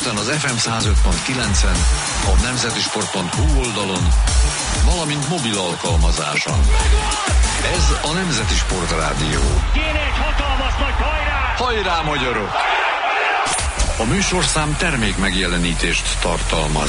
Budapesten az FM 105.9-en, a nemzetisport.hu oldalon, valamint mobil alkalmazáson. Ez a Nemzeti Sport Rádió. Kéne egy hatalmas nagy hajrá! Hajrá, magyarok! A műsorszám termék megjelenítést tartalmaz.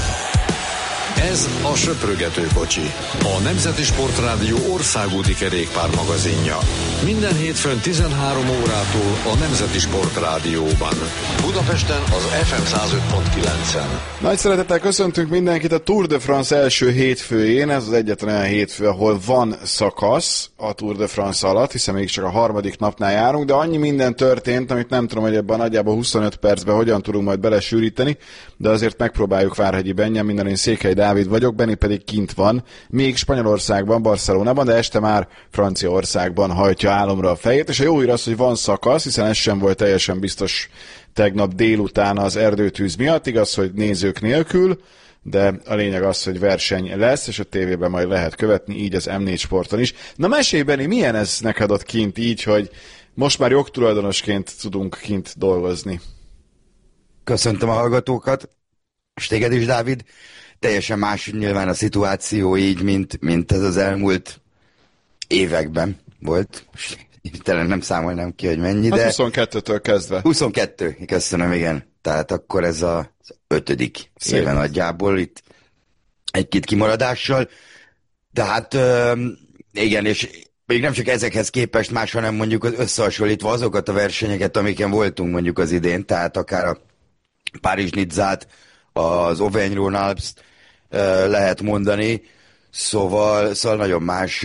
Ez a Söprögető kocsi, a Nemzeti Sport Rádió országúti kerékpármagazinja. Minden hétfőn 13 órától a Nemzeti Sport Rádióban. Budapesten az FM 105.9-en. Nagy szeretettel köszöntünk mindenkit a Tour de France első hétfőjén. Ez az egyetlen olyan hétfő, ahol van szakasz a Tour de France alatt, hiszen mégiscsak a harmadik napnál járunk, de annyi minden történt, amit nem tudom, hogy ebben nagyjából 25 percben hogyan tudunk majd belesűríteni, de azért megpróbáljuk. Várhegyi Benyámin, én Székely Dávid vagyok, Benni pedig kint van, még Spanyolországban, Barcelonában, de este már Franciaországban hajtja álomra a fejét, és a jó hír az, hogy van szakasz, hiszen ez sem volt teljesen biztos tegnap délután az erdőtűz miatt, igaz, hogy nézők nélkül, de a lényeg az, hogy verseny lesz, és a tévében majd lehet követni, így az M4 Sporton is. Na mesélj, Benni, milyen ez neked ott kint így, hogy most már jogtulajdonosként tudunk kint dolgozni? Köszöntöm a hallgatókat, és téged is, Dávid. Teljesen más nyilván a szituáció így, mint ez az elmúlt években volt. Tényleg nem számolnám ki, hogy mennyi, de... 22-től kezdve. 22, köszönöm, igen. Tehát akkor ez az 5. éve nagyjából, itt egy-két kimaradással. Tehát igen, és még nem csak ezekhez képest más, hanem mondjuk összehasonlítva azokat a versenyeket, amiken voltunk mondjuk az idén, tehát akár a Párizs-Nizzát, az Auvergne-Rhône-Alpes-t lehet mondani, szóval nagyon más,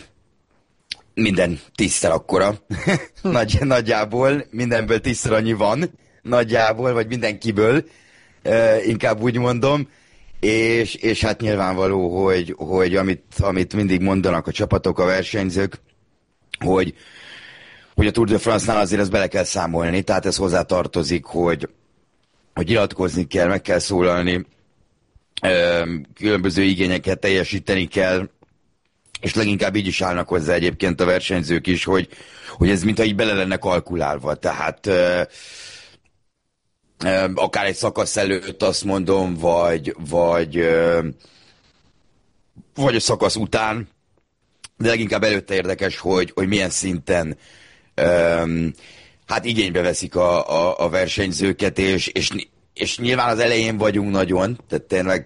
minden 10-szer akkora, nagyjából, mindenből 10-szer annyi van, nagyjából, vagy mindenkiből, inkább úgy mondom, és hát nyilvánvaló, hogy amit mindig mondanak a csapatok, a versenyzők, hogy a Tour de France-nál azért ezt bele kell számolni, tehát ez hozzá tartozik, hogy nyilatkozni kell, meg kell szólalni, különböző igényeket teljesíteni kell, és leginkább így is állnak hozzá egyébként a versenyzők is, hogy ez mintha így bele lenne kalkulálva. Tehát akár egy szakasz előtt azt mondom, vagy a szakasz után, de leginkább előtte érdekes, hogy milyen szinten hát igénybe veszik a versenyzőket, és nyilván az elején vagyunk nagyon, tehát tényleg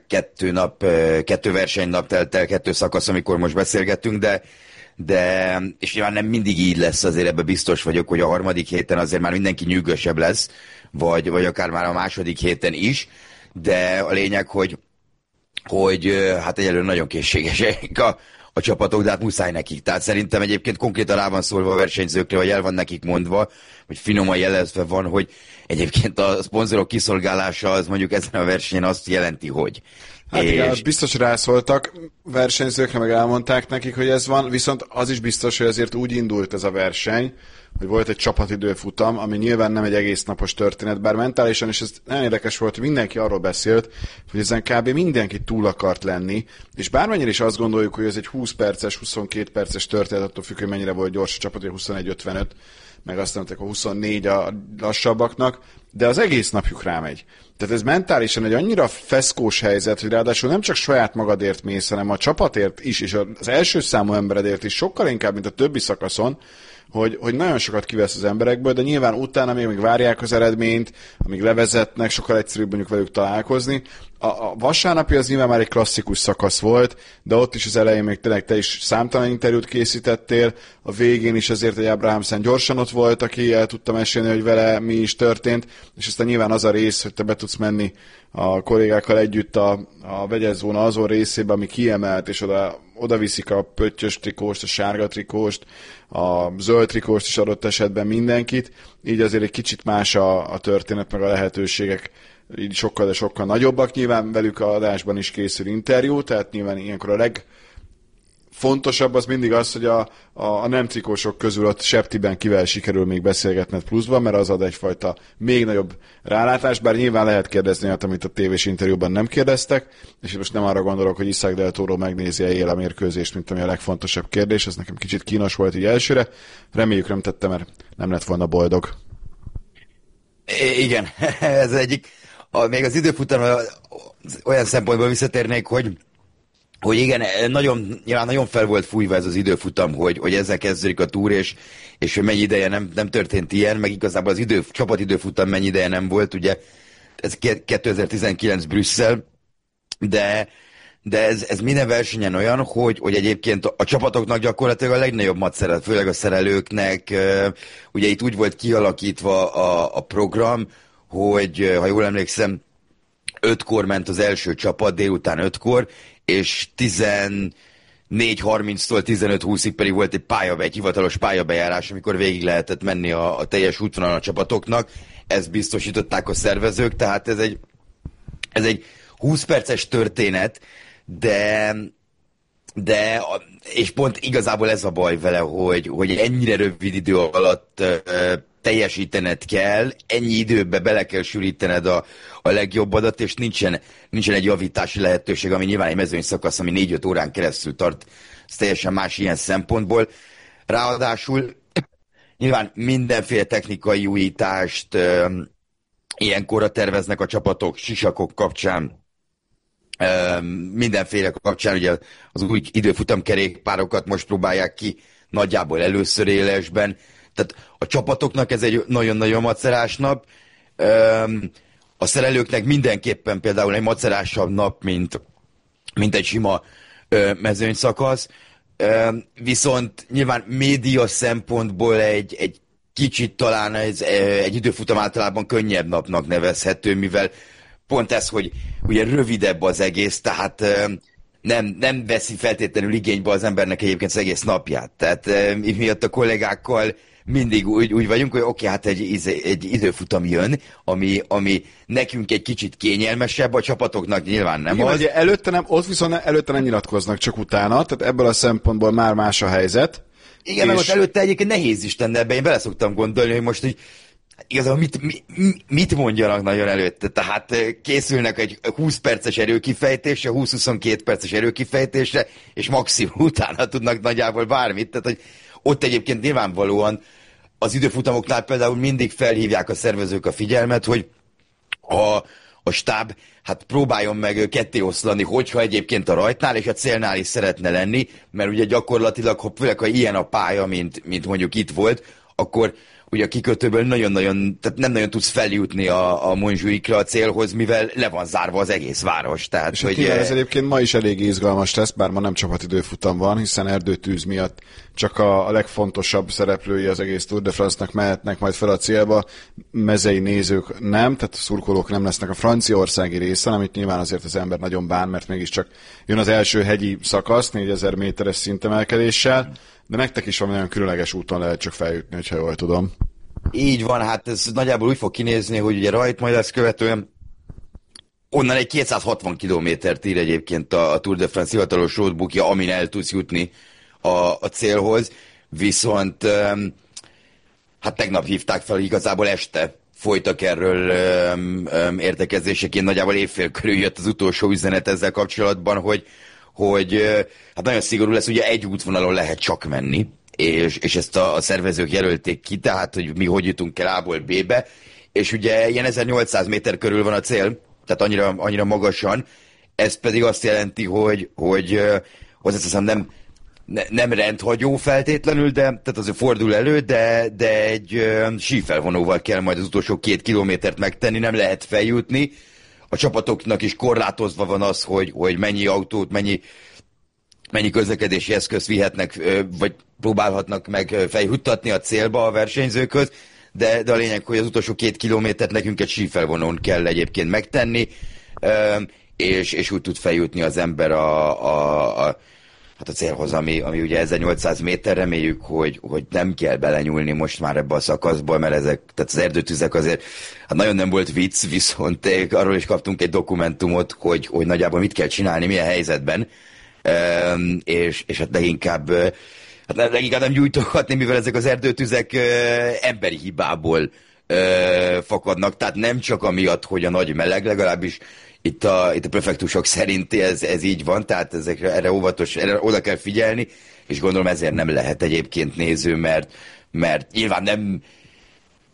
2 versenynap telt el, 2 szakasz, amikor most beszélgetünk, de és nyilván nem mindig így lesz, azért ebben biztos vagyok, hogy a harmadik héten azért már mindenki nyűgösebb lesz, vagy akár már a második héten is, de a lényeg, hogy hát egyelőre nagyon készségesek a csapatok, de hát muszáj nekik. Tehát szerintem egyébként konkrétan rá van szólva a versenyzőkre, vagy el van nekik mondva, hogy finoman jelezve van, hogy egyébként a szponzorok kiszolgálása az mondjuk ezen a versenyen azt jelenti, hogy. Hát igen, biztos rászóltak versenyzőkre, meg elmondták nekik, hogy ez van, viszont az is biztos, hogy azért úgy indult ez a verseny, hogy volt egy csapatidőfutam, ami nyilván nem egy egész napos történet, bár mentálisan, és ez nagyon érdekes volt, hogy mindenki arról beszélt, hogy ezen kb. Mindenki túl akart lenni, és bármennyire is azt gondoljuk, hogy ez egy 20 perces, 22 perces történet, attól függ, hogy mennyire volt gyors a csapat, hogy 21-55, meg azt mondták, a 24 a lassabbaknak, de az egész napjuk rámegy. Tehát ez mentálisan egy annyira feszkós helyzet, hogy ráadásul nem csak saját magadért mész, hanem a csapatért is, és az első számú emberedért is sokkal inkább, mint a többi szakaszon, hogy nagyon sokat kivesz az emberekből, de nyilván utána még várják az eredményt, amíg levezetnek, sokkal egyszerűbb mondjuk velük találkozni. A vasárnapi az nyilván már egy klasszikus szakasz volt, de ott is az elején még tényleg te is számtalan interjút készítettél, a végén is azért egy Abrahamsen gyorsan ott volt, aki el tudta mesélni, hogy vele mi is történt, és aztán nyilván az a rész, hogy te be tudsz menni a kollégákkal együtt a vegyes zóna azon részébe, ami kiemelt, és oda viszik a pöttyös trikóst, a sárga trikóst, a zöld trikóst is adott esetben mindenkit, így azért egy kicsit más a történet, meg a lehetőségek így sokkal, de sokkal nagyobbak. Nyilván velük a adásban is készül interjú, tehát nyilván ilyenkor a legfontosabb az mindig az, hogy a nem trikósok közül ott septiben kivel sikerül még beszélgetned pluszban, mert az ad egyfajta még nagyobb rálátást, bár nyilván lehet kérdezni olyat, amit a tévés interjúban nem kérdeztek, és most nem arra gondolok, hogy Isaac Del Toro megnézi-e él a mérkőzést, mint ami a legfontosabb kérdés, ez nekem kicsit kínos volt így elsőre, reméljük nem tette, mert nem lett volna boldog. Igen, ez egyik még az időfutamra olyan szempontból visszatérnék, hogy igen, nyilván nagyon fel volt fújva ez az időfutam, hogy ezzel kezdődik a túr, és hogy mennyi ideje nem történt ilyen, meg igazából az csapatidőfutam mennyi ideje nem volt, ugye ez 2019 Brüsszel, de ez minden versenyen olyan, hogy egyébként a csapatoknak gyakorlatilag a legnagyobb macera, főleg a szerelőknek, ugye itt úgy volt kialakítva a program, hogy ha jól emlékszem, 5-kor ment az első csapat, délután 5-kor, és 14:30-tól 15:20-ig pedig volt egy hivatalos pályabejárás, amikor végig lehetett menni a teljes útvonalon a csapatoknak. Ezt biztosították a szervezők, tehát ez egy 20 perces történet, de és pont igazából ez a baj vele, hogy ennyire rövid idő alatt teljesítened kell, ennyi időbe bele kell sűrítened a legjobbadat, és nincsen egy javítási lehetőség, ami nyilván egy mezőny szakasz, ami 4-5 órán keresztül tart, ez teljesen más ilyen szempontból. Ráadásul nyilván mindenféle technikai újítást ilyenkorra terveznek a csapatok, sisakok kapcsán, mindenféle kapcsán, ugye az új időfutamkerékpárokat most próbálják ki nagyjából először élesben, tehát a csapatoknak ez egy nagyon-nagyon macerás nap, a szerelőknek mindenképpen például egy macerásabb nap, mint egy sima mezőnyszakasz, viszont nyilván média szempontból egy kicsit talán egy időfutam általában könnyebb napnak nevezhető, mivel pont ez, hogy ugye rövidebb az egész, tehát nem veszi feltétlenül igénybe az embernek egyébként az egész napját. Tehát miatt a kollégákkal mindig úgy vagyunk, hogy oké, hát egy időfutam jön, ami nekünk egy kicsit kényelmesebb, a csapatoknak nyilván nem. Igen, az. Ugye ott viszont előtte nem nyilatkoznak, csak utána, tehát ebből a szempontból már más a helyzet. Igen, mert most előtte egyébként nehéz is tenne ebbe, én bele szoktam gondolni, hogy most így igazából mit mondjanak nagyon előtte? Tehát készülnek egy 20 perces erőkifejtésre, 20-22 perces erőkifejtésre, és maximum utána tudnak nagyjából bármit. Tehát, hogy ott egyébként nyilvánvalóan az időfutamoknál például mindig felhívják a szervezők a figyelmet, hogy a stáb hát próbáljon meg ketté oszlani, hogyha egyébként a rajtnál és a célnál is szeretne lenni, mert ugye gyakorlatilag, főleg ha ilyen a pálya, mint mondjuk itt volt, akkor ugye a kikötőből nagyon-nagyon, tehát nem nagyon tudsz feljutni a Montjuïcra a célhoz, mivel le van zárva az egész város. Tehát, és hogy ez egyébként ma is elég izgalmas lesz, bár ma nem csapatidőfutam van, hiszen erdőtűz miatt csak a legfontosabb szereplői az egész Tour de France-nak mehetnek majd fel a célba, mezei nézők nem, tehát a szurkolók nem lesznek a franciaországi részen, amit nyilván azért az ember nagyon bán, mert mégiscsak jön az első hegyi szakasz, 4000 méteres szintemelkedéssel, de nektek is valami olyan különleges úton lehet csak feljutni, hogyha jól tudom. Így van, hát ez nagyjából úgy fog kinézni, hogy ugye rajt majd ezt követően onnan egy 260 kilométert ír egyébként a Tour de France hivatalos roadbookja, amin el tudsz jutni a célhoz, viszont hát tegnap hívták fel, igazából este folytak erről értekezéseként, nagyjából évfél körül jött az utolsó üzenet ezzel kapcsolatban, hogy hát nagyon szigorú lesz, ugye egy útvonalon lehet csak menni, és ezt a szervezők jelölték ki, tehát hogy mi hogy jutunk el A-ból B-be, és ugye ilyen 1800 méter körül van a cél, tehát annyira magasan, ez pedig azt jelenti, hogy azt hiszem nem rendhagyó feltétlenül, de tehát azért fordul elő, de egy sífelvonóval kell majd az utolsó 2 kilométert megtenni, nem lehet feljutni. A csapatoknak is korlátozva van az, hogy mennyi autót, mennyi közlekedési eszközt vihetnek, vagy próbálhatnak meg feljuttatni a célba a versenyzőköz, de a lényeg, hogy az utolsó 2 kilométert nekünk egy sífelvonón kell egyébként megtenni, és úgy tud feljutni az ember a célhoz, ami ugye 1800 méter, reméljük, hogy nem kell belenyúlni most már ebbe a szakaszba, mert tehát az erdőtüzek azért, hát nagyon nem volt vicc, viszont arról is kaptunk egy dokumentumot, hogy nagyjából mit kell csinálni, milyen helyzetben, és hát leginkább nem gyújtogatni, mivel ezek az erdőtüzek emberi hibából fakadnak, tehát nem csak amiatt, hogy a nagy meleg, legalábbis itt a prefektusok szerint ez így van, tehát erre oda kell figyelni, és gondolom ezért nem lehet egyébként néző, mert nyilván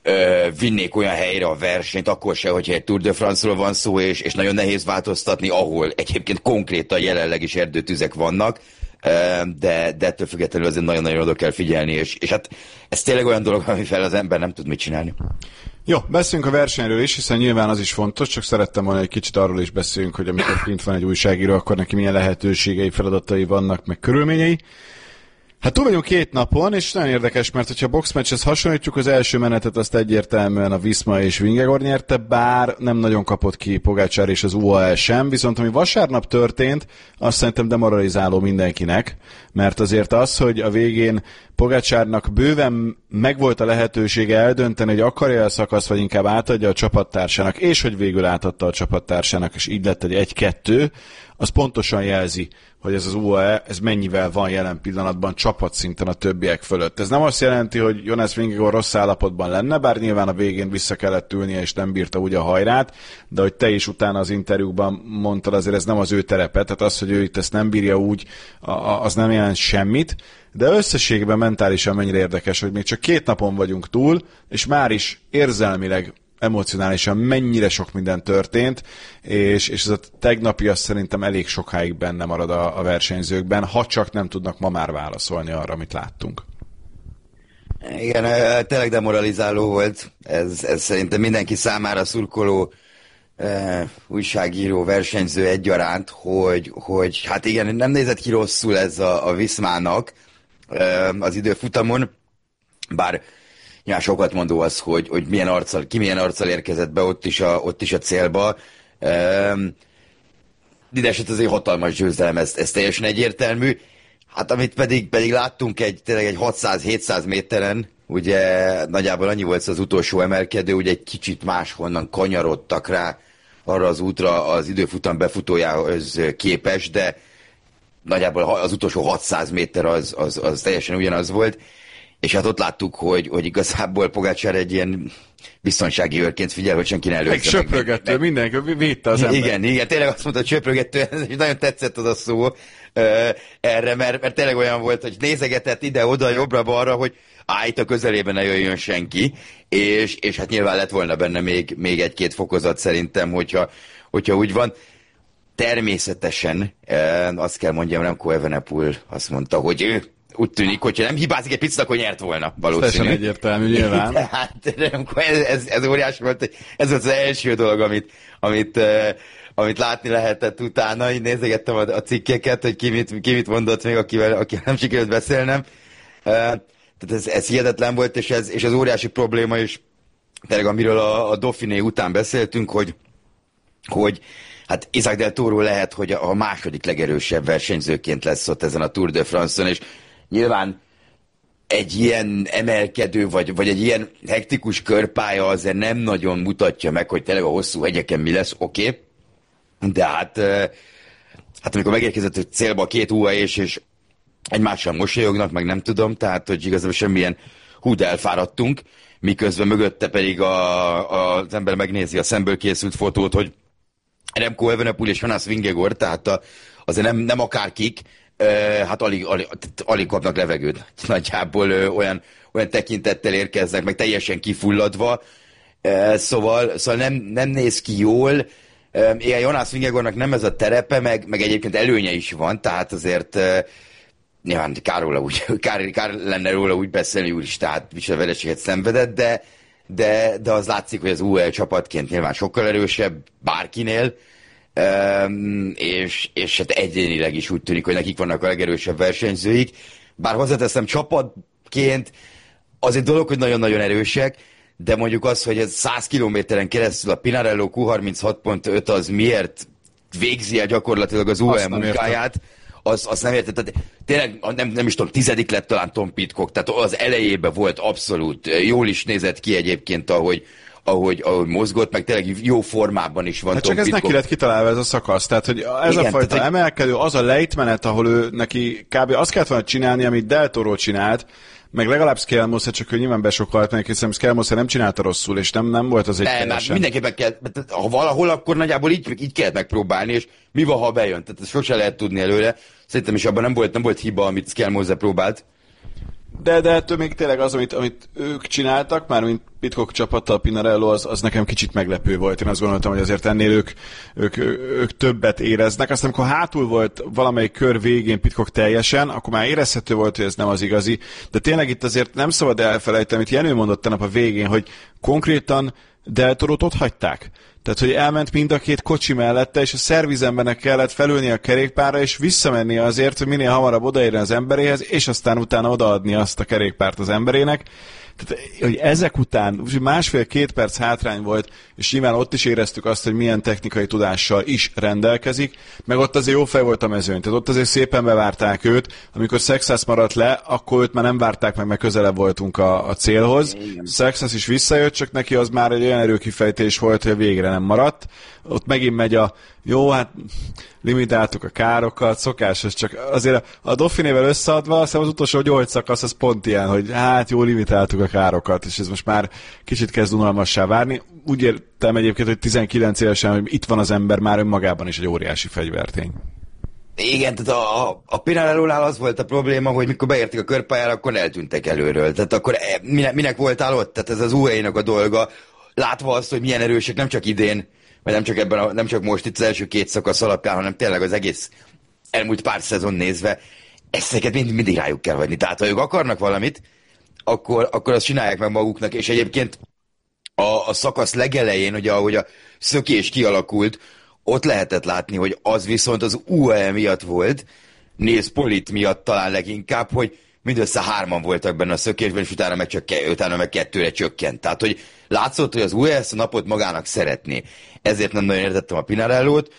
vinnék olyan helyre a versenyt, akkor se, hogyha egy Tour de France-ról van szó, és nagyon nehéz változtatni, ahol egyébként konkrétan jelenleg is erdőtüzek vannak, de ettől függetlenül azért nagyon-nagyon oda kell figyelni, és hát ez tényleg olyan dolog, amivel az ember nem tud mit csinálni. Jó, beszéljünk a versenyről is, hiszen nyilván az is fontos, csak szerettem volna egy kicsit arról is beszéljünk, hogy amikor kint van egy újságíró, akkor neki milyen lehetőségei, feladatai vannak, meg körülményei. Hát túl vagyunk 2 napon, és nagyon érdekes, mert hogyha a boxmatchhez hasonlítjuk, az első menetet azt egyértelműen a Visma és Vingegaard nyerte, bár nem nagyon kapott ki Pogačar és az UAE sem, viszont ami vasárnap történt, azt szerintem demoralizáló mindenkinek, mert azért az, hogy a végén Pogačarnak bőven megvolt a lehetősége eldönteni, hogy akarja a szakasz, vagy inkább átadja a csapattársának, és hogy végül átadta a csapattársának, és így lett egy 1-2, az pontosan jelzi, hogy ez az UAE, ez mennyivel van jelen pillanatban csapatszinten a többiek fölött. Ez nem azt jelenti, hogy Jonas Vingegaard rossz állapotban lenne, bár nyilván a végén vissza kellett ülnie, és nem bírta úgy a hajrát, de hogy te is utána az interjúkban mondtad, azért ez nem az ő terepe, tehát az, hogy ő itt ezt nem bírja úgy, az nem jelent semmit, de összességében mentálisan mennyire érdekes, hogy még csak 2 napon vagyunk túl, és már is érzelmileg, emocionálisan mennyire sok minden történt, és ez a tegnapi az szerintem elég sokáig benne marad a versenyzőkben, ha csak nem tudnak ma már válaszolni arra, amit láttunk. Igen, tényleg demoralizáló volt. Ez szerintem mindenki számára szurkoló, újságíró, versenyző egyaránt, hogy hát igen, nem nézett ki rosszul ez a Viszmának az időfutamon, bár nyilván sokat mondó az, hogy milyen arccal érkezett be ott is a célba. Mindenesetre azért hatalmas győzelem, ez teljesen egyértelmű. Hát amit pedig láttunk tényleg egy 600-700 méteren, ugye nagyjából annyi volt az utolsó emelkedő, ugye egy kicsit máshonnan kanyarodtak rá arra az útra az időfutam befutójához képes, de nagyjából az utolsó 600 méter az teljesen ugyanaz volt. És hát ott láttuk, hogy igazából Pogačar egy ilyen biztonsági őrként figyel, hogy senki ne előzze meg. Söprögető, mindenki védte az ember. Igen, tényleg azt mondta, hogy söprögető, és nagyon tetszett az a szó erre, mert tényleg olyan volt, hogy nézegetett ide-oda, jobbra-balra, hogy itt a közelében ne jöjjön senki, és hát nyilván lett volna benne még 1-2 fokozat szerintem, hogyha úgy van. Természetesen azt kell mondjam, Remco Evenepoel azt mondta, hogy ő úgy tűnik, hogyha nem hibázik egy picit, akkor nyert volna valószínű. Teljesen egyértelmű, nyilván. Hát ez óriási volt, ez volt az első dolog, amit látni lehetett utána. Így nézegettem a cikkeket, hogy ki mit mondott még, akivel nem sikerült beszélnem. Tehát ez hihetetlen volt, és ez óriási probléma, és tényleg amiről a Dauphiné után beszéltünk, hogy hát Isaac Del Toro lehet, hogy a második legerősebb versenyzőként lesz ott ezen a Tour de France-on, és nyilván egy ilyen emelkedő, vagy egy ilyen hektikus körpálya azért nem nagyon mutatja meg, hogy tényleg a hosszú hegyeken mi lesz, oké. De hát amikor megérkezett a célba a 2 UAE és egymással mosolyognak, meg nem tudom, tehát hogy igazából semmilyen de elfáradtunk, miközben mögötte pedig az ember megnézi a szemből készült fotót, hogy Remco Evenepoel és Jonas Vingegaard, tehát azért nem akárkik, hát alig kapnak levegőt. Nagyjából olyan tekintettel érkeznek, meg teljesen kifulladva, szóval nem néz ki jól. Igen, Jonas Vingegaardnak nem ez a terepe, meg egyébként előnye is van, tehát azért nyilván kár lenne róla úgy beszélni, úgyis, tehát micsoda vereséget szenvedett, de az látszik, hogy az UAE csapatként nyilván sokkal erősebb bárkinél, és hát egyénileg is úgy tűnik, hogy nekik vannak a legerősebb versenyzőik. Bár hozzáteszem, csapatként az egy dolog, hogy nagyon-nagyon erősek, de mondjuk az, hogy ez 100 kilométeren keresztül a Pinarello Q36.5 az miért végzi el gyakorlatilag az UAE munkáját, azt nem érted. Tehát tényleg nem is tudom, 10. lett talán Tom Pidcock, tehát az elejében volt abszolút, jól is nézett ki egyébként, ahogy mozgott, meg tényleg jó formában is van. Hát csak ez neki lett kitalálva ez a szakasz, tehát hogy ez igen, a fajta tehát, emelkedő, az a lejtmenet, ahol ő neki kb. Azt kellett volna csinálni, amit Del Toro csinált, meg legalább Skelmose, csak ő nyilván besokkalt meg, hiszen Skelmose nem csinálta rosszul, és nem volt az egy teljesen. Mindenképpen kell, ha valahol, akkor nagyjából így kellett megpróbálni, és mi van, ha bejön? Tehát ezt sose lehet tudni előle. Szerintem is abban nem volt hiba, amit Skelmose próbált. De ettől még tényleg az, amit ők csináltak, már mint Pidcock csapattal, Pinarello, az nekem kicsit meglepő volt. Én azt gondoltam, hogy azért ennél ők többet éreznek. Aztán amikor hátul volt valamelyik kör végén Pidcock teljesen, akkor már érezhető volt, hogy ez nem az igazi. De tényleg itt azért nem szabad elfelejteni, amit Jenő mondott tegnap a végén, hogy konkrétan Del Torot ott hagyták. Tehát, hogy elment mind a két kocsi mellette, és a szervizembernek kellett felülni a kerékpárra, és visszamenni azért, hogy minél hamarabb odaérjen az emberéhez, és aztán utána odaadni azt a kerékpárt az emberének. Tehát, hogy ezek után másfél-két perc hátrány volt, és nyilván ott is éreztük azt, hogy milyen technikai tudással is rendelkezik, meg ott azért jó fej volt a mezőny, tehát ott azért szépen bevárták őt, amikor Sexas maradt le, akkor őt már nem várták meg, mert közelebb voltunk a célhoz. Sexas is visszajött, csak neki az már egy olyan erőkifejtés volt, hogy végre nem maradt. Ott megint megy jó, hát limitáltuk a károkat, szokásos, csak azért a Dauphinével összeadva, azt az utolsó 8 szakasz az pont ilyen, hogy hát jó, limitáltuk a károkat, és ez most már kicsit kezd unalmassá várni. Úgy értem egyébként, hogy 19 évesen, hogy itt van az ember, már önmagában is egy óriási fegyvertény. Igen, tehát a Pinarellónál az volt a probléma, hogy mikor beértek a körpályára, akkor eltűntek előről. Tehát akkor minek voltál ott? Tehát ez az UAE-nak a dolga. Látva azt, hogy milyen erősek, nem csak idén, vagy nem csak most itt az első két szakasz alapján, hanem tényleg az egész elmúlt pár szezon nézve, ezeket mindig rájuk kell hagyni. Tehát ha ők akarnak valamit, akkor azt csinálják meg maguknak, és egyébként a szakasz legelején, ugye ahogy a szökés kialakult, ott lehetett látni, hogy az viszont az UAE miatt volt, Nils Polit miatt talán leginkább, hogy mindössze 3-an voltak benne a szökésben, és utána meg 2-re csökkent. Tehát, hogy látszott, hogy az UAE ezt a napot magának szeretné. Ezért nem nagyon értettem a Pinarellót.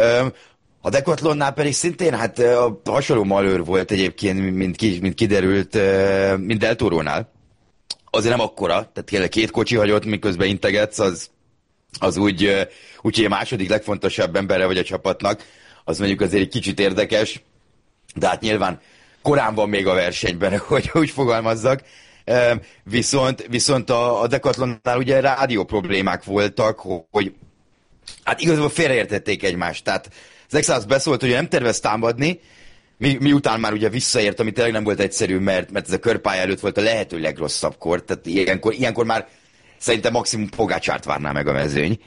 A Decathlonnál pedig szintén hát hasonló malőr volt egyébként, mint kiderült, mint Del Torónál. Azért nem akkora, tehát tényleg 2 kocsi hagyott, miközben integetsz, az úgy, hogy a második legfontosabb embere vagy a csapatnak, az mondjuk azért egy kicsit érdekes, de hát nyilván korán van még a versenyben, hogy úgy fogalmazzak. Viszont a Decathlonnál ugye rádió problémák voltak, hogy hát igazából félreértették egymást. Tehát Sexas beszólt, hogy nem tervez támadni, miután már ugye visszaért, ami tényleg nem volt egyszerű, mert ez a körpálya előtt volt a lehető legrosszabb kor, tehát ilyenkor már szerintem maximum Pogácsárt várná meg a mezőny.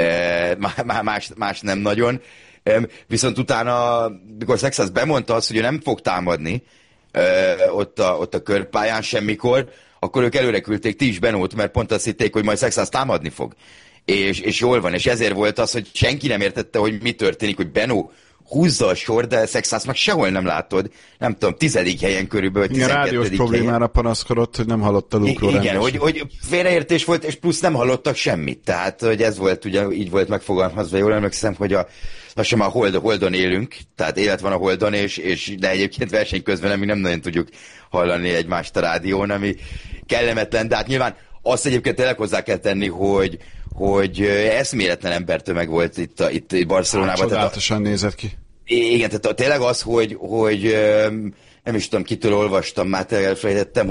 Más nem nagyon. Viszont utána, mikor Sexas bemondta azt, hogy ő nem fog támadni ott a körpályán semmikor, akkor ők előre küldték ti is Benót, mert pont azt hitték, hogy majd Sexas támadni fog. És jól van, és ezért volt az, hogy senki nem értette, hogy mi történik, hogy Benó húzza a sor, de Sexas meg sehol nem látod. Nem tudom, 10. helyen körülbelül, 12. helyen. Rádiós problémára panaszkodott, hogy nem hallotta Luke. Igen, hogy félreértés volt, és plusz nem hallottak semmit. Tehát, hogy ez volt, ugye így volt megfogalmazva, jól emlékszem, hogy lassan már Holdon élünk, tehát élet van a Holdon, de egyébként verseny közben mi nem nagyon tudjuk hallani egymást a rádión, ami kellemetlen, de hát nyilván azt egyébként tényleg hozzá kell tenni, hogy eszméletlen embertömeg volt itt Barcelonában. Csodálatosan nézett ki. Igen, tehát tényleg az, hogy nem is tudom, kitől olvastam, már tényleg elfelejtettem,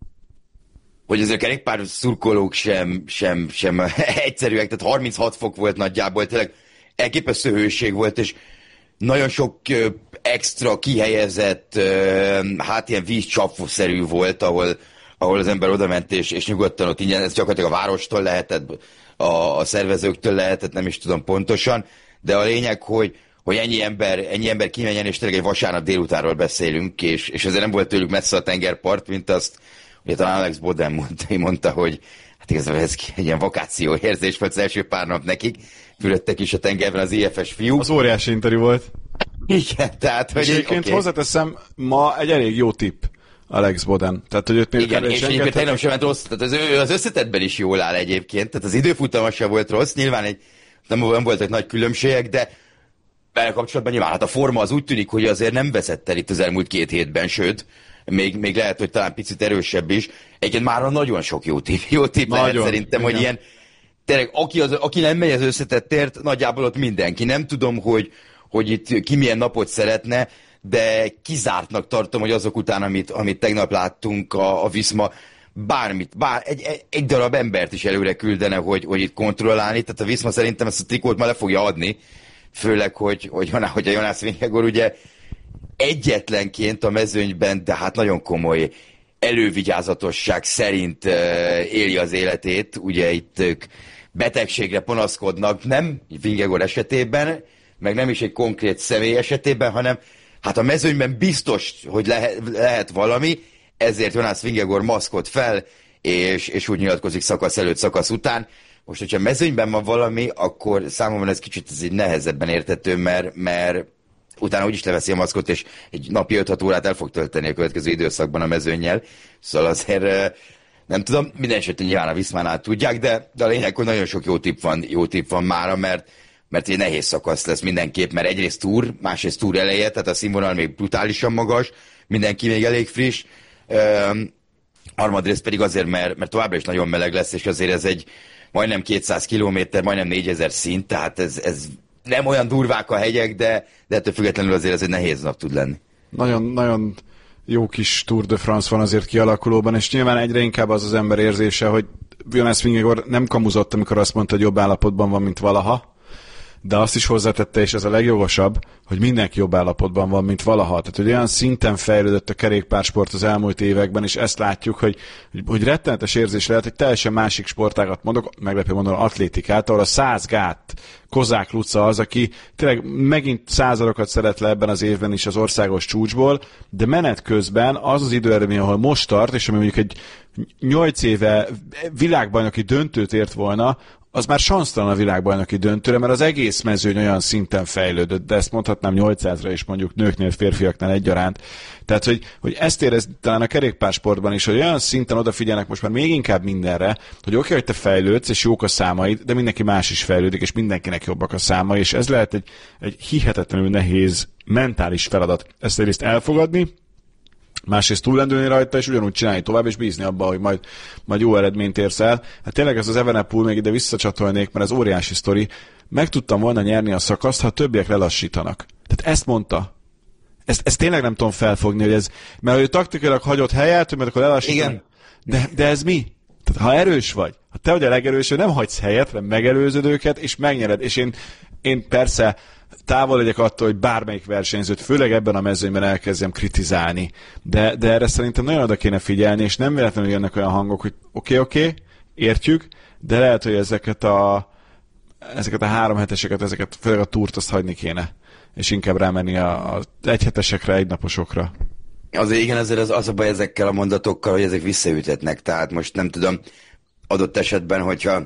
hogy az a kerékpár szurkolók sem egyszerűek, tehát 36 fok volt nagyjából, tényleg elképesztő hőség volt, és nagyon sok extra kihelyezett, hát ilyen vízcsapszerű volt, ahol az ember odament, és nyugodtan ott ingyen, ez gyakorlatilag a várostól lehetett, a szervezőktől lehetett, nem is tudom pontosan, de a lényeg, hogy ennyi ember kimenjen, és tényleg egy vasárnap délutánról beszélünk, és azért nem volt tőlük messze a tengerpart, mint azt, ugye talán Alex Boden mondta, hogy hát igazából ez egy ilyen vakáció érzés volt az első pár nap nekik, fülöttek is a tengerben az IFS fiúk. Az óriási interjú volt. Igen, tehát, hogy... És egyébként hozzáteszem, ma egy elég jó tipp Alex Boden. Tehát, hogy őt igen, és egyébként tegnap sem ment rossz, tehát az összetettben is jól áll egyébként, tehát az időfutama sem volt rossz, nyilván nem voltak nagy különbségek, de vele kapcsolatban nyilván hát a forma az úgy tűnik, hogy azért nem veszett el itt az elmúlt 2 hétben, sőt, még lehet, hogy talán picit erősebb is. Egyébként már nagyon sok jó tipp lehet szerintem, igen. Hogy ilyen, tényleg, aki nem megy az összetettért, nagyjából ott mindenki. Nem tudom, hogy itt ki milyen napot szeretne, de kizártnak tartom, hogy azok után, amit tegnap láttunk a Viszma, egy darab embert is előre küldene, hogy itt kontrollálni. Tehát a Viszma szerintem ezt a trikót már le fogja adni, főleg, hogy a Jonas Vingegaard ugye egyetlenként a mezőnyben, de hát nagyon komoly elővigyázatosság szerint éli az életét. Ugye itt ők betegségre panaszkodnak, nem Vingegaard esetében, meg nem is egy konkrét személy esetében, hanem hát a mezőnyben biztos, hogy lehet valami, ezért Jonas Vingegaard maszkot fel, és úgy nyilatkozik szakasz előtt, szakasz után. Most, hogyha mezőnyben van valami, akkor számomra ez kicsit így nehezebben érthető, mert utána úgyis leveszi a maszkot, és egy napi 5-6 órát el fog tölteni a következő időszakban a mezőnnyel. Szóval azért nem tudom, minden esetben nyilván a Viszmánál tudják, de a lényeg, hogy nagyon sok jó tipp van mára, mert egy nehéz szakasz lesz mindenképp, mert egyrészt túr, másrészt túr eleje, tehát a színvonal még brutálisan magas, mindenki még elég friss, harmadrészt pedig azért, mert továbbra is nagyon meleg lesz, és azért ez egy majdnem 200 kilométer, majdnem 4000 szint, tehát ez nem olyan durvák a hegyek, de ettől függetlenül azért ez egy nehéz nap tud lenni. Nagyon, nagyon jó kis Tour de France van azért kialakulóban, és nyilván egyre inkább az ember érzése, hogy Jonas Vingegaard nem kamuzott, amikor azt mondta, hogy jobb állapotban van, mint valaha, de azt is hozzátette, és ez a legjogosabb, hogy mindenki jobb állapotban van, mint valaha. Tehát, hogy olyan szinten fejlődött a kerékpársport az elmúlt években, és ezt látjuk, hogy rettenetes érzés lehet, hogy teljesen másik sportágat mondok, meglepő mondom, atlétikát, ahol a 100 gát Kozák Luca az, aki tényleg megint századokat szeret le ebben az évben is az országos csúcsból, de menet közben az időeredmény, ahol most tart, és ami mondjuk egy 8 éve világbajnoki döntőt ért volna, az már sansztalan a világbajnoki döntőre, mert az egész mezőny olyan szinten fejlődött, de ezt mondhatnám 800-ra is mondjuk nőknél, férfiaknál egyaránt. Tehát, hogy ezt érez talán a kerékpársportban is, hogy olyan szinten odafigyelnek most már még inkább mindenre, hogy oké, hogy te fejlődsz, és jók a számaid, de mindenki más is fejlődik, és mindenkinek jobbak a számai, és ez lehet egy hihetetlenül nehéz mentális feladat. Ezt egyrészt elfogadni, másrészt túllendülni rajta, és ugyanúgy csinálni tovább, és bízni abba, hogy majd jó eredményt érsz el. Hát tényleg ez az Evenepoel, még ide visszacsatolnék, mert ez óriási sztori. Meg tudtam volna nyerni a szakaszt, ha a többiek lelassítanak. Tehát ezt mondta. Ezt tényleg nem tudom felfogni, hogy ez, mert ő taktikailag hagyott helyet, mert akkor lelassítanak. De ez mi? Tehát ha erős vagy, ha te vagy a legerősebb, nem hagysz helyet, hanem megelőzöd őket, és megnyered. És én persze távol legyek attól, hogy bármelyik versenyzőt, főleg ebben a mezőnyben elkezdjem kritizálni. De erre szerintem nagyon oda kéne figyelni, és nem véletlenül jönnek olyan hangok, hogy oké, értjük, de lehet, hogy ezeket a 3 heteseket, főleg a túrt azt hagyni kéne, és inkább rámenni a 1 hetesekre, 1 naposokra. Azért igen, azért az a baj ezekkel a mondatokkal, hogy ezek visszaütetnek, tehát most nem tudom, adott esetben, hogyha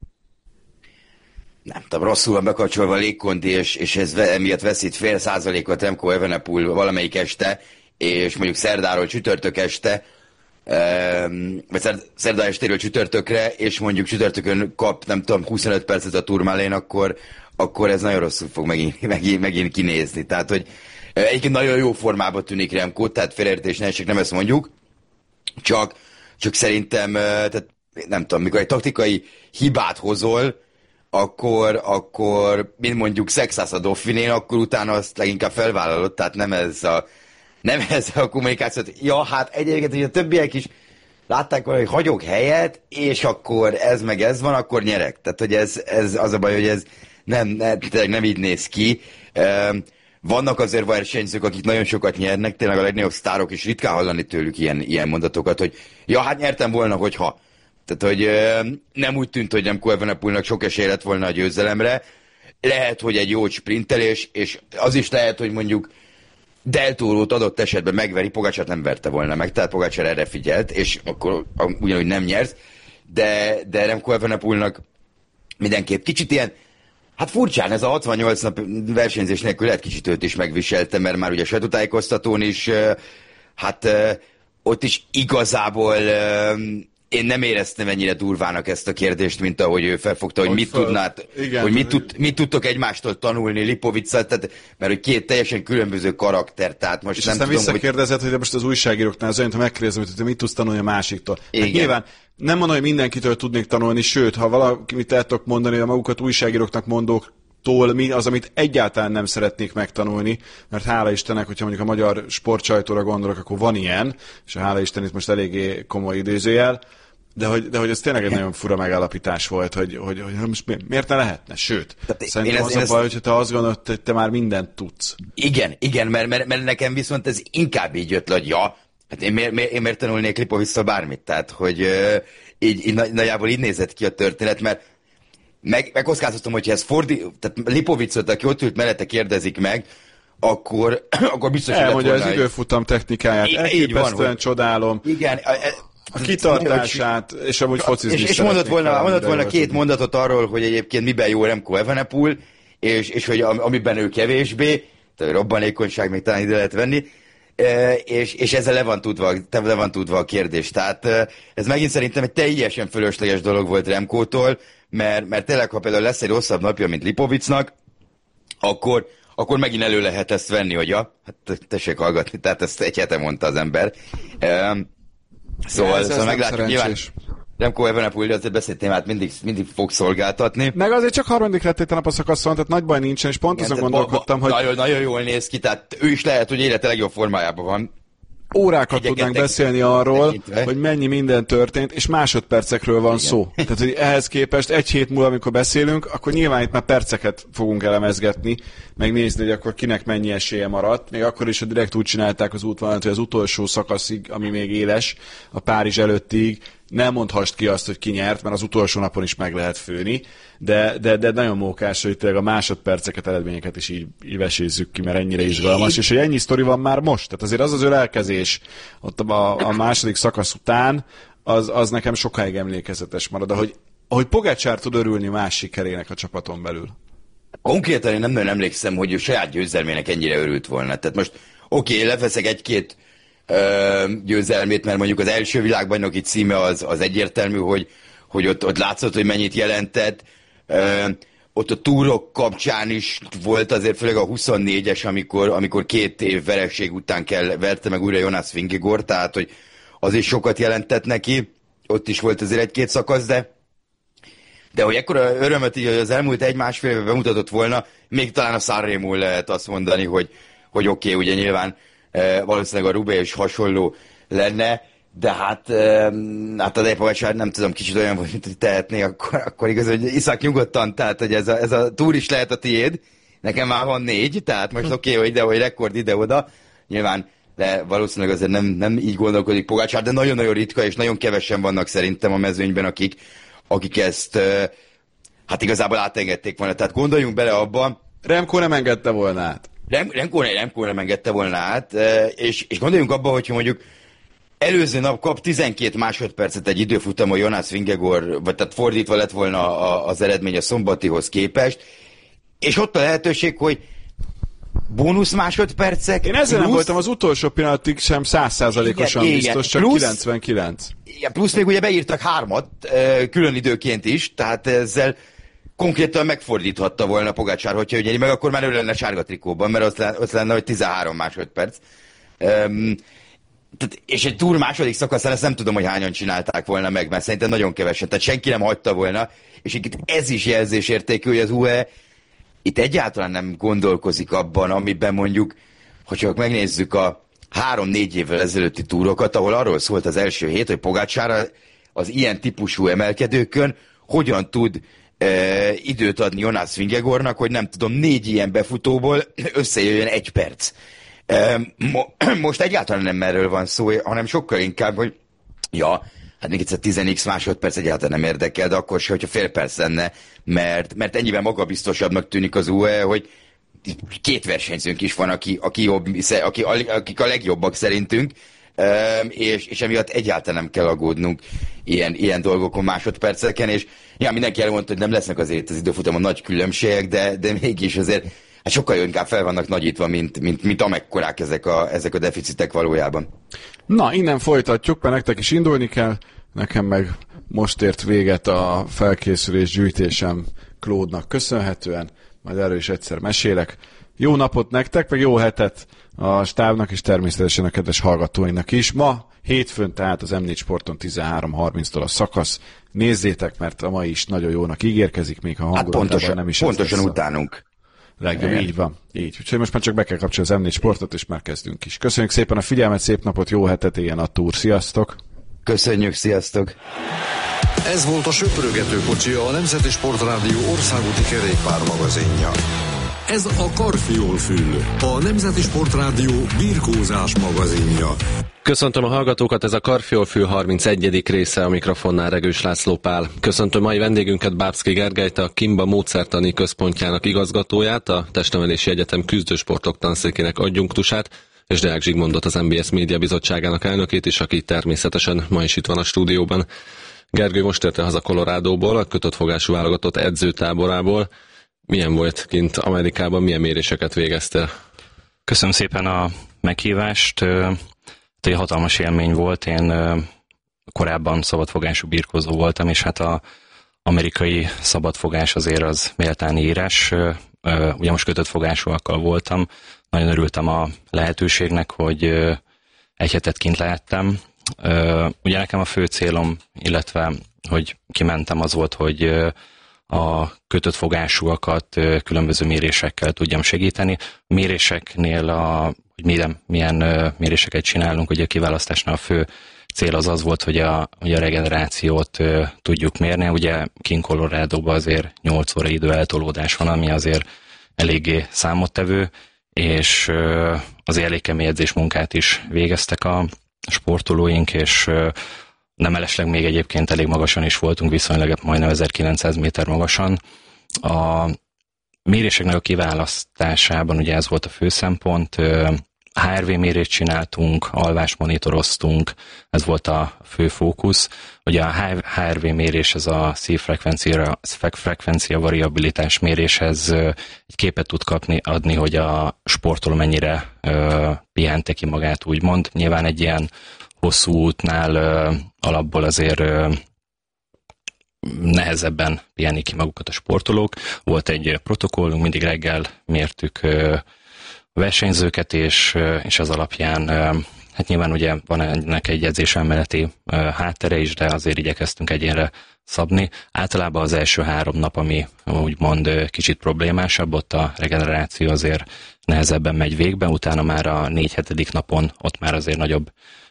nem tudom, rosszul van bekapcsolva a légkondi, és ez emiatt veszít fél százalékot Remco Evenepoel valamelyik este, és mondjuk szerdáról csütörtök este, vagy szerda estéről csütörtökre, és mondjuk csütörtökön kap, nem tudom, 25 percet a Tourmalén, akkor ez nagyon rosszul fog megint kinézni. Tehát, hogy egyébként nagyon jó formában tűnik Remco, tehát félreértés ne esik, nem ezt mondjuk, csak szerintem, tehát nem tudom, mikor egy taktikai hibát hozol, akkor mint mondjuk Szexász a Dauphinén, akkor utána azt leginkább felvállalod, tehát nem ez a kommunikáció. Ja, hát egyébként, hogy a többiek is látták volna, hogy hagyok helyet, és akkor ez van, akkor nyerek. Tehát, hogy ez az a baj, hogy ez nem így néz ki. Vannak azért versenyzők, akik nagyon sokat nyernek, tényleg a legnagyobb sztárok is ritkán hallani tőlük ilyen mondatokat, hogy ja, hát nyertem volna, hogyha. Tehát, hogy nem úgy tűnt, hogy Remco Evenepoelnak sok esély lett volna a győzelemre. Lehet, hogy egy jó sprintelés, és az is lehet, hogy mondjuk Del Torót adott esetben megveri, Pogacsart nem verte volna meg, tehát Pogacsar erre figyelt, és akkor ugyanúgy nem nyersz, de Remco Evenepoelnak mindenképp kicsit ilyen, hát furcsán, ez a 68 nap versenyzés nélkül lehet kicsit őt is megviselte, mert már ugye a sajtótájékoztatón is, hát ott is igazából én nem éreztem ennyire durvának ezt a kérdést, mint ahogy ő felfogta, hogy mit tudtok egymástól tanulni Lipovic-szal, mert hogy 2 teljesen különböző karakter, tehát most és nem tudom, hogy... visszakérdezett, hogy most az újságíróknál az olyan, ha megkérdezem, hogy mit tudsz tanulni a másiktól. Hát nyilván nem mondom, hogy mindenkitől tudnék tanulni, sőt, ha valamit el tudok mondani, a magukat újságíróknak mondók, mi az, amit egyáltalán nem szeretnék megtanulni, mert hála Istennek, hogyha mondjuk a magyar sportsajtóra gondolok, akkor van ilyen, és hála Isten itt most eléggé komoly idézőjel, de hogy ez tényleg egy nagyon fura megállapítás volt, hogy most miért ne lehetne? Sőt, szerintem az a baj, hogyha te azt gondolod, hogy te már mindent tudsz. Igen, mert nekem viszont ez inkább így jött le, hogy ja, Hát én miért tanulnék Lipovictól bármit? Tehát, hogy így nagyjából így nézett ki a történet, mert megkockáztatom, hogyha ez tehát Lipovicot, aki ott ült mellette, kérdezik meg, akkor biztos, hogy elmondja az időfutam technikáját. Elképesztően csodálom. Igen. A kitartását, és amúgy focizni és mondott volna 2 mondatot arról, hogy egyébként miben jó Remco Evenepoel, és hogy amiben ő kevésbé, tehát robbanékonyság még talán ide lehet venni, és ezzel le van tudva a kérdés. Tehát ez megint szerintem egy teljesen fölösleges dolog volt Remcótól, mert tényleg, ha például lesz egy rosszabb napja, mint Lipovicnak, akkor megint elő lehet ezt venni, hogy hát tessék hallgatni, tehát ezt egy hete mondta az ember. Szóval meglátjuk, nyilván Remco Evenepoel, azért beszéltémát mindig fog szolgáltatni. Meg azért csak harmadik lett a nap a szakaszon, tehát nagy baj nincsen, és pont azon gondolkodtam, hogy... Nagyon jól néz ki, tehát ő is lehet, hogy élete legjobb formájában van. Órákat tudnánk beszélni arról, hogy mennyi minden történt, és másodpercekről van szó. Tehát, hogy ehhez képest egy hét múlva, amikor beszélünk, akkor nyilván itt már perceket fogunk elemezgetni, megnézni, hogy akkor kinek mennyi esélye maradt. Még akkor is, hogy direkt úgy csinálták az útvonalat, hogy az utolsó szakaszig, ami még éles, a Párizs előttig, nem mondhassd ki azt, hogy ki nyert, mert az utolsó napon is meg lehet főni, de nagyon mókás, hogy tényleg a másodperceket, eredményeket is így vesézzük ki, mert ennyire izgalmas, és hogy ennyi sztori van már most. Tehát azért az ölelkezés ott a második szakasz után, az nekem sokáig emlékezetes marad, ahogy Pogačar tud örülni más sikerének a csapaton belül. Konkrétan én nem nagyon emlékszem, hogy ő saját győzelmének ennyire örült volna. Tehát most leveszek egy-két győzelmét, mert mondjuk az első világbajnoki címe az egyértelmű, hogy ott látszott, hogy mennyit jelentett. Ott a túrok kapcsán is volt azért, főleg a 24-es, amikor 2 év vereség után verte meg újra Jonas Vingegaard, tehát hogy az is sokat jelentett neki. Ott is volt azért 1-2 szakasz, de hogy ekkora örömet így az elmúlt 1-1,5 évben bemutatott volna, még talán a Sanremo lehet azt mondani, hogy oké, ugye nyilván valószínűleg a Roubaix is hasonló lenne, de hát a Pogačar nem tudom, kicsit olyan volt, mint hogy tehetné, akkor igaz, hogy iszák nyugodtan, tehát hogy ez a túr is lehet a tiéd, nekem már van 4, tehát most oké, hogy ide, hogy rekord ide-oda, nyilván, de valószínűleg azért nem így gondolkodik Pogačar, de nagyon-nagyon ritka, és nagyon kevesen vannak szerintem a mezőnyben, akik ezt hát igazából átengedték volna, tehát gondoljunk bele abba. Remco nem engedte volna át. Remco nem engedte volna át, és gondoljunk abba, hogyha mondjuk előző nap kap 12 másodpercet egy időfutamon Jonas Vingegaard, vagy tehát fordítva lett volna az eredmény a szombatihoz képest, és ott a lehetőség, hogy bónusz másodpercek. Én ezzel nem voltam az utolsó pillanatig sem 100%-osan biztos, csak plusz, 99. Igen, plusz még ugye beírtak 3-at, külön időként is, tehát ezzel konkrétan megfordíthatta volna Pogačar, hogyha ugye meg akkor már ő lenne sárga trikóban, mert ott lenne, hogy 13 másodperc. És egy túr második szakaszán ezt nem tudom, hogy hányan csinálták volna meg, mert szerintem nagyon kevesen, tehát senki nem hagyta volna, és itt ez is jelzésértékű, hogy az UE itt egyáltalán nem gondolkozik abban, amiben mondjuk, hogyha megnézzük a 3-4 évvel ezelőtti túrokat, ahol arról szólt az első hét, hogy Pogačar az ilyen típusú emelkedőkön hogyan tud időt adni Jonas Vingegaardnak, hogy nem tudom, 4 ilyen befutóból összejöjjön 1 perc. Most egyáltalán nem erről van szó, hanem sokkal inkább, hogy hát még egyszer 10x másodperc egyáltalán nem érdekel, de akkor se, hogyha fél perc lenne, mert ennyiben magabiztosabbnak tűnik az UE, hogy 2 versenyzőnk is van, akik a legjobbak szerintünk, és emiatt egyáltalán nem kell aggódnunk ilyen dolgokon, másodperceken, és mindenki elmondta, hogy nem lesznek azért az időfutamon nagy különbségek, de mégis azért hát sokkal inkább fel vannak nagyítva, mint amekkorák ezek a deficitek valójában. Na, innen folytatjuk, mert nektek is indulni kell, nekem meg most ért véget a felkészülés gyűjtésem Claude-nak köszönhetően, majd erről is egyszer mesélek. Jó napot nektek, meg jó hetet a stábnak, és természetesen a kedves hallgatóinak is. Ma hétfőn, tehát az M4 Sporton 13:30-tól a szakasz. Nézzétek, mert a mai is nagyon jónak ígérkezik, még ha hangulatában nem is. Pontosan utánunk. Legjobb, így van. Így. Úgyhogy most már csak be kell kapcsolni az M4 Sportot, és már kezdünk is. Köszönjük szépen a figyelmet, szép napot, jó hetet, éljen a túr. Sziasztok! Köszönjük, sziasztok! Ez volt a Söprögető kocsi, a Nemzeti Sportrádió országúti kerékpármagazinja. Ez a Karfiol-fül, a Nemzeti Sportrádió birkózás magazinja. Köszöntöm a hallgatókat, ez a Karfiol-fül 31. része, a mikrofonnál Regős László Pál. Köszöntöm mai vendégünket, Bábszky Gergelyt, a Kimba módszertani központjának igazgatóját, a Testnevelési Egyetem küzdősportok tanszékének adjunktusát, és Deák Zsigmondot, az MBS Média Bizottságának elnökét is, aki természetesen ma is itt van a stúdióban. Gergő most érte haza Coloradóból, a kötött fogású válogatott edzőtáborából. Milyen volt kint Amerikában, milyen méréseket végeztél? Köszönöm szépen a meghívást. Egy hatalmas élmény volt. Én korábban szabadfogású birkózó voltam, és hát az amerikai szabadfogás azért az méltán írás. Ugye most kötött fogásúakkal voltam. Nagyon örültem a lehetőségnek, hogy egy hetet kint lehettem. Ugye nekem a fő célom, illetve hogy kimentem, az volt, hogy a kötött fogásúakat különböző mérésekkel tudjam segíteni. A méréseknél, hogy milyen méréseket csinálunk, ugye a kiválasztásnál a fő cél az volt, hogy a regenerációt tudjuk mérni. Ugye kint Coloradóban azért 8 óra idő eltolódás van, ami azért eléggé számottevő, és azért elég kemény edzésmunkát is végeztek a sportolóink, és nem mellesleg még egyébként elég magasan is voltunk, viszonylag majdnem 1900 méter magasan. A méréseknek a kiválasztásában ugye ez volt a fő szempont. HRV mérést csináltunk, alvást monitoroztunk, ez volt a fő fókusz. Ugye a HRV mérés, ez a szívfrekvencia variabilitás méréshez egy képet tud adni, hogy a sportoló mennyire pihente ki magát, úgymond. Nyilván egy ilyen hosszú útnál alapból azért nehezebben pihenik ki magukat a sportolók. Volt egy protokollunk, mindig reggel mértük versenyzőket, és az alapján, hát nyilván ugye van ennek egy edzéselméleti háttere is, de azért igyekeztünk egyénre szabni. Általában az első 3 nap, ami úgymond kicsit problémásabb, ott a regeneráció azért nehezebben megy végbe, utána már a 4-7. napon ott már azért nagyobb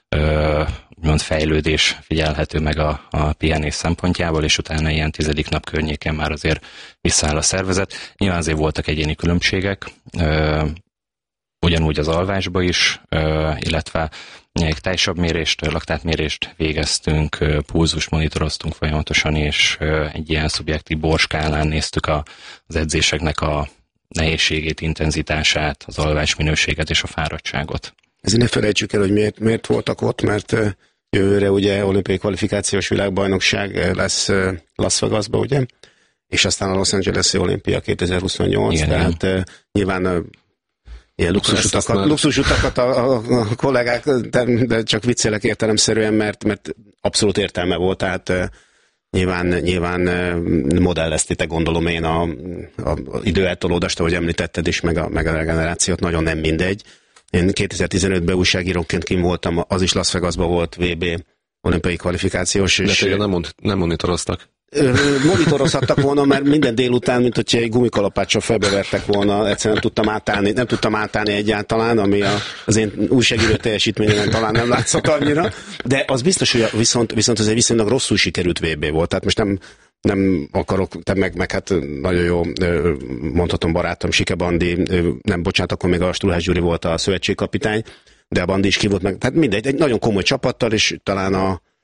fejlődés figyelhető meg a pihenés szempontjából, és utána ilyen 10. nap környéken már azért visszaáll a szervezet. Nyilván azért voltak egyéni különbségek, ugyanúgy az alvásba is, illetve egy tájsabb mérést, laktátmérést végeztünk, pulzus monitoroztunk folyamatosan, és egy ilyen szubjektív borskálán néztük az edzéseknek a nehézségét, intenzitását, az alvás minőséget és a fáradtságot. Ezért ne felejtsük el, hogy miért voltak ott, mert jövőre ugye olimpiai kvalifikációs világbajnokság lesz Las Vegasba, ugye? És aztán a Los Angeles-i olimpia 2028, igen, tehát nyilván ilyen luxusutakat a kollégák, de csak viccelek értelemszerűen, mert abszolút értelme volt, tehát nyilván modelleztétek, gondolom én, a időeltolódást, ahogy említetted is, meg a regenerációt, nagyon nem mindegy. Én 2015-ben újságíróként kim voltam, az is Las Vegasban volt VB olimpiai kvalifikációs. De tényleg nem monitoroztak? Monitorozhattak volna, mert minden délután, mint hogyha egy gumikalapáccsal felbevertek volna, egyszerűen nem tudtam átállni egyáltalán, ami az én újságíró teljesítményen talán nem látszott annyira, de az biztos, hogy viszont ez egy viszonylag rosszul sikerült VB volt, tehát most nem akarok, meg hát nagyon jó, mondhatom barátom, Sike Bandi, nem bocsánat, akkor még a Stulhász Gyuri volt a szövetségkapitány, de a Bandi is ki volt meg, tehát mindegy, egy nagyon komoly csapattal, és talán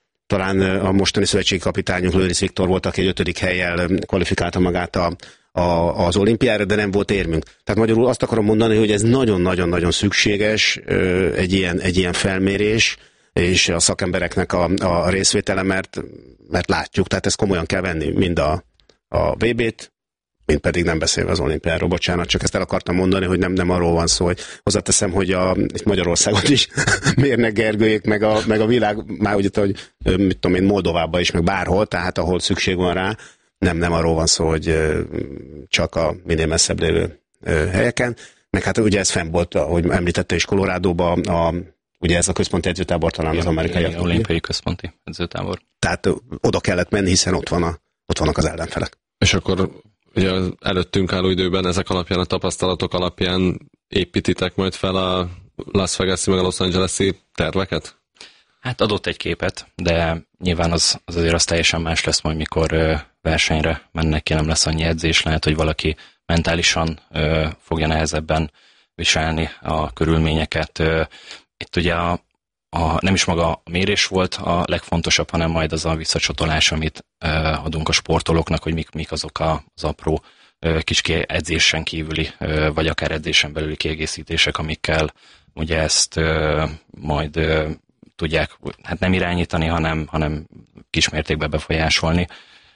a mostani szövetségkapitányunk Lőrisz Viktor volt, aki egy 5. hellyel kvalifikálta magát az olimpiára, de nem volt érmünk. Tehát magyarul azt akarom mondani, hogy ez nagyon-nagyon-nagyon szükséges egy ilyen felmérés, és a szakembereknek a részvétele, mert látjuk, tehát ezt komolyan kell venni, mind a VB-t, mint pedig nem beszélve az olimpiáról, bocsánat, csak ezt el akartam mondani, hogy nem arról van szó, hogy hozzáteszem, hogy itt Magyarországot is mérnek Gergőjék, meg a világ, már úgy, hogy mit tudom én, Moldovában is, meg bárhol, tehát ahol szükség van rá, nem arról van szó, hogy csak a minél messzebb lévő helyeken, meg hát ugye ez fenn volt, ahogy említette is Coloradóban, ugye ez a központi edzőtábor talán az amerikai. Olimpiai központi edzőtábor. Tehát oda kellett menni, hiszen ott vannak az ellenfelek. És akkor ugye az előttünk álló időben ezek alapján, a tapasztalatok alapján építitek majd fel a Las Vegas-i meg a Los Angeles-i terveket? Hát adott egy képet, de nyilván az azért az teljesen más lesz majd, mikor versenyre mennek ki, nem lesz annyi edzés, lehet, hogy valaki mentálisan fogja nehezebben viselni a körülményeket. Itt ugye nem is maga a mérés volt a legfontosabb, hanem majd az a visszacsatolás, amit adunk a sportolóknak, hogy mik azok az apró kis edzésen kívüli, vagy akár edzésen belüli kiegészítések, amikkel ugye ezt majd tudják hát nem irányítani, hanem kismértékben befolyásolni.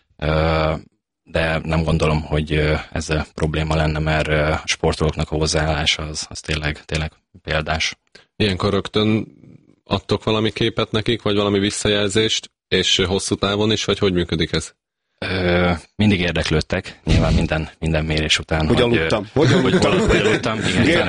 De nem gondolom, hogy ez a probléma lenne, mert a sportolóknak a hozzáállása az tényleg példás. Ilyenkor rögtön adtok valami képet nekik, vagy valami visszajelzést, és hosszú távon is, vagy hogy működik ez? Mindig érdeklődtek, nyilván minden mérés után. Hogy aludtam? Igen,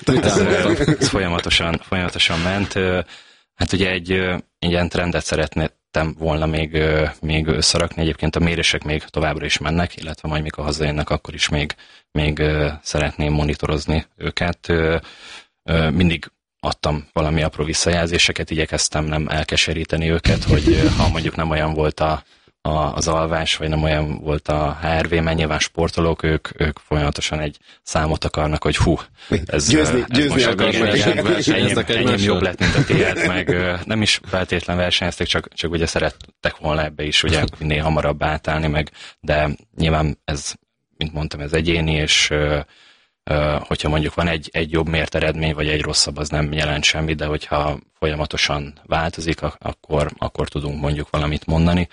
ez folyamatosan ment. Hát ugye egy ilyen trendet szeretném volna még összerakni. Egyébként a mérések még továbbra is mennek, illetve majd mikor hazajönnek, akkor is még szeretném monitorozni őket. Mindig adtam valami apró visszajelzéseket, igyekeztem nem elkeseríteni őket, hogy ha mondjuk nem olyan volt az alvás, vagy nem olyan volt a HRV, mert nyilván sportolók, ők folyamatosan egy számot akarnak, hogy ez győzni most enyém jobb lett, mint a tiéd, meg nem is feltétlen versenyeztek, csak ugye szerettek volna ebbe is ugye minél hamarabb átállni, de nyilván ez, mint mondtam, ez egyéni, és hogyha mondjuk van egy jobb mért eredmény, vagy egy rosszabb, az nem jelent semmit, de hogyha folyamatosan változik, akkor tudunk mondjuk valamit mondani.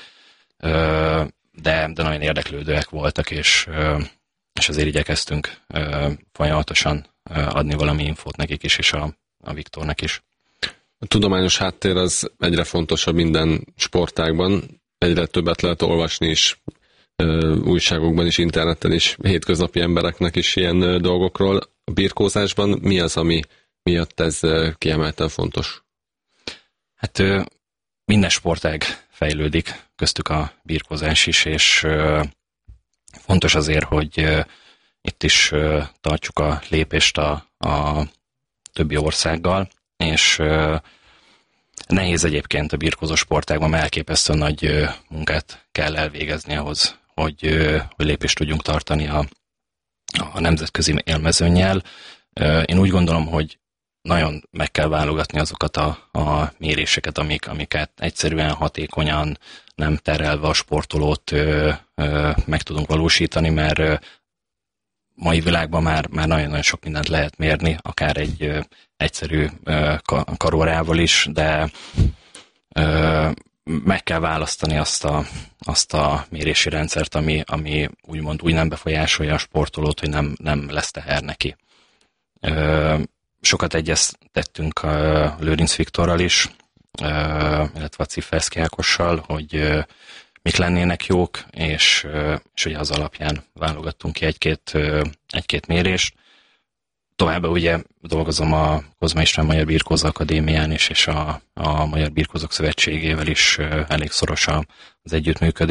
De nagyon érdeklődőek voltak, és azért igyekeztünk folyamatosan adni valami infót nekik is, és a Viktornak is. A tudományos háttér az egyre fontosabb minden sportágban, egyre többet lehet olvasni is, újságokban is, interneten is, hétköznapi embereknek is ilyen dolgokról. A birkózásban mi az, ami miatt ez kiemelten fontos? Hát minden sportág fejlődik, köztük a birkózás is, és fontos azért, hogy itt is tartsuk a lépést a többi országgal, és nehéz egyébként a birkózó sportágban, mert elképesztő nagy munkát kell elvégezni ahhoz, hogy lépést tudjunk tartani a nemzetközi élmezőnnyel. Én úgy gondolom, hogy nagyon meg kell válogatni azokat a méréseket, amiket egyszerűen hatékonyan, nem terelve a sportolót meg tudunk valósítani, mert mai világban már nagyon-nagyon sok mindent lehet mérni, akár egy egyszerű karórával is, de meg kell választani azt a mérési rendszert, ami úgymond úgy nem befolyásolja a sportolót, hogy nem lesz teher neki. Sokat egyeztettünk a Lőrinc Viktorral is, illetve a Ciferszky Ákossal, hogy mik lennének jók, és ugye az alapján válogattunk ki egy-két mérést. Továbbá ugye dolgozom a Kozma István Magyar Birkózó Akadémián is, és a Magyar Birkózók Szövetségével is elég szoros az együttműködés.